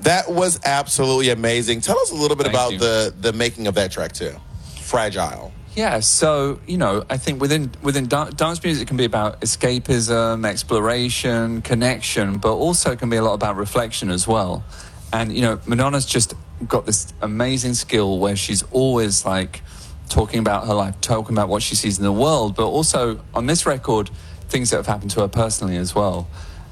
That was absolutely amazing. Tell us a little bit about the making of that track too. Fragile. Yeah, so, I think within dance music can be about escapism, exploration, connection, but also it can be a lot about reflection as well. And, Madonna's just got this amazing skill where she's always, talking about her life, talking about what she sees in the world, but also on this record, things that have happened to her personally as well.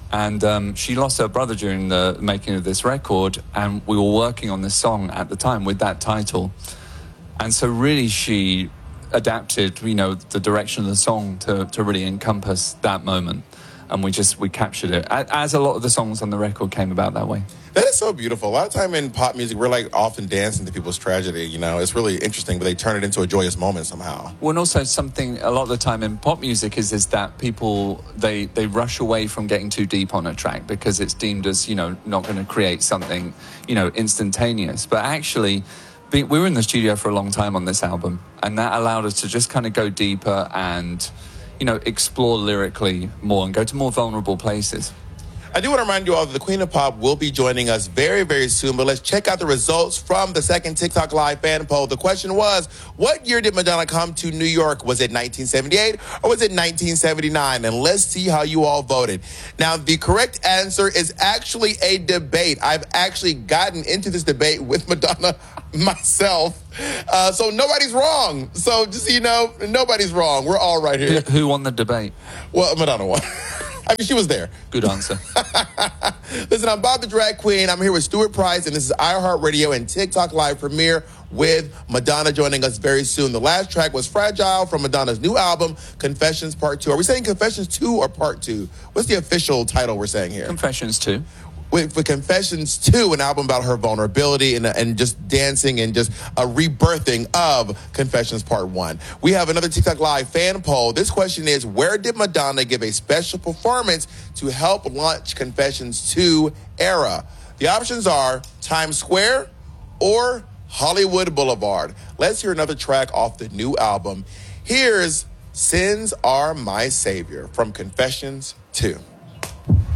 And she lost her brother during the making of this record, and we were working on this song at the time with that title. And so really she adapted, the direction of the song to really encompass that moment. And we captured it, as a lot of the songs on the record came about that way. That is so beautiful. A lot of time in pop music, we're often dancing to people's tragedy, It's really interesting, but they turn it into a joyous moment somehow. Well, and also something a lot of the time in pop music is that people, they rush away from getting too deep on a track because it's deemed as, not going to create something, instantaneous. But actually, we were in the studio for a long time on this album, and that allowed us to just kind of go deeper and, explore lyrically more and go to more vulnerable places. I do want to remind you all that the Queen of Pop will be joining us very, very soon, but let's check out the results from the second TikTok Live fan poll. The question was, what year did Madonna come to New York? Was it 1978 or was it 1979? And let's see how you all voted. Now, the correct answer is actually a debate. I've actually gotten into this debate with Madonna myself, so nobody's wrong. So just so you know, nobody's wrong. We're all right here. Who won the debate? Well, Madonna won. I mean, she was there. Good answer. Listen, I'm Bob the Drag Queen. I'm here with Stuart Price, and this is iHeartRadio and TikTok Live premiere with Madonna joining us very soon. The last track was Fragile from Madonna's new album, Confessions Part 2. Are we saying Confessions 2 or Part 2? What's the official title we're saying here? Confessions 2. With Confessions 2, an album about her vulnerability and just dancing and just a rebirthing of Confessions Part 1. We have another TikTok Live fan poll. This question is, where did Madonna give a special performance to help launch Confessions 2 era? The options are Times Square or Hollywood Boulevard. Let's hear another track off the new album. Here's Sins Are My Savior from Confessions 2.